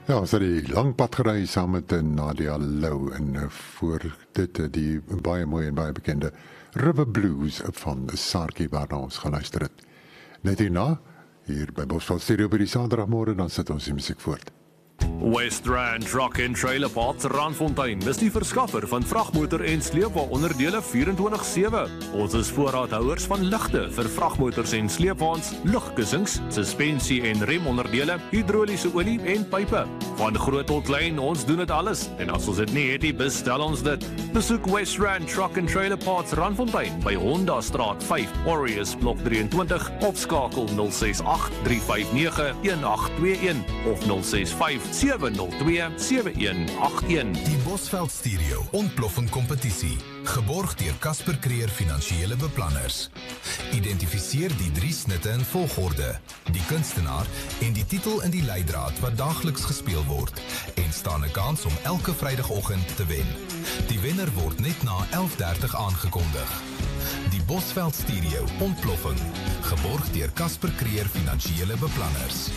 Ja, ons het die lang pad gery saam met Nadia Lou en voor dit die baie mooi en baie bekende River Blues van Saartjie waarna ons geluister het. Net hierna, hier by Bosveld Stereo by die Saterdagmôre, dan sit ons die musiek voort. West Rand Truck and Trailer Parts Randfontein is die verskaffer van vragmotor en sleepwa-onderdele 24/7. Ons is voorraadhouers van ligte vir vragmotors en sleepwaens, lugkussings, suspensie en remonderdele, hidroliese olie en pype. Van groot tot klein, ons doen dit alles. En as ons dit nie het, bestel ons dit. Besoek West Rand Truck and Trailer Parts Randfontein by Honda Straat 5, Aureus Blok 23 of skakel 068 359 1821 of 065 702-7181. Die Bosveld Stereo ontploffing kompetisie, geborg deur Casper Creer Finansiële Beplanners. Identifiseer die 3 snitte in volgorde, die kunstenaar en die titel in die leidraad wat daagliks gespeel word en staan 'n kans om elke Vrydagoggend te wen. Die wenner word net na 11:30 aangekondig. Die Bosveld Stereo ontploffing, geborg deur Casper Creer Finansiële Beplanners.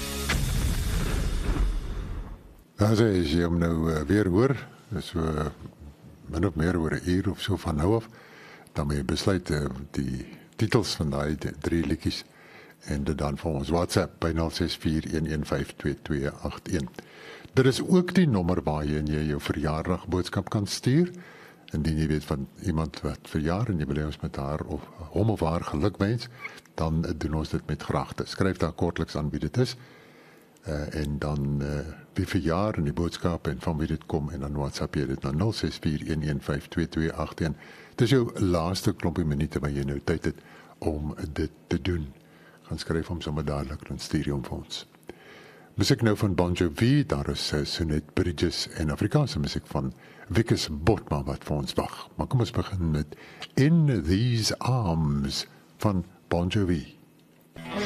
As jy hom nou weer hoor, so min of meer oor 'n uur of so van nou af, dan moet jy besluit die titels van daai 3 liedjies en dit dan vir ons WhatsApp by 0641152281. Dit is ook die nommer waarheen jy jou verjaardag boodskap kan stuur. Indien jy weet van iemand wat verjaar en jy wil ons met haar of hom of haar gelukwens, dan doen ons dit met graagte. Skryf daar kortliks aan wie dit is. En dan wie verjaar en die boodskap en van wie dit kom en dan WhatsApp jy dit na 0641152281. Dit is jou laaste klompie minute wat jy nou tyd het om dit te doen. Gaan skryf hom sommer dadelik en stuur hom vir ons. Musiek nou van Bon Jovi, daar is Sonet Bridges en Afrikaanse musiek van Wikus Botma wat vir ons wag. Maar kom ons begin met In These Arms van Bon Jovi.